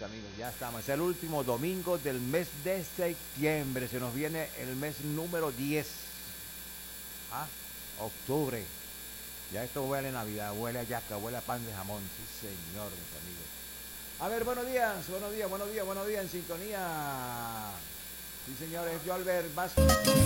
amigos, ya estamos. Es el último domingo del mes de septiembre. Se nos viene el mes número 10. ¿Ah? Octubre. Ya esto huele a Navidad, huele a yaca, huele a pan de jamón. Sí, señor, mis amigos. A ver, buenos días, buenos días, buenos días, buenos días en sintonía. Sí, señores, yo Albert Vázquez.